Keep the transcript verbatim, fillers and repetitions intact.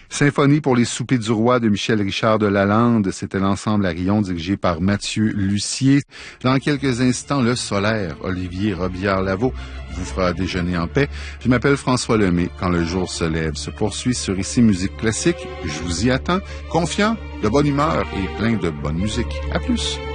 Symphonie pour les soupers du roi de Michel Richard de Lalande. C'était l'ensemble Arillon dirigé par Mathieu Lucier. Dans quelques instants, le solaire, Olivier Robillard-Lavaux, vous fera déjeuner en paix. Je m'appelle François Lemay. Quand le jour se lève se poursuit sur Ici Musique Classique. Je vous y attends, confiant, de bonne humeur et plein de bonne musique. À plus!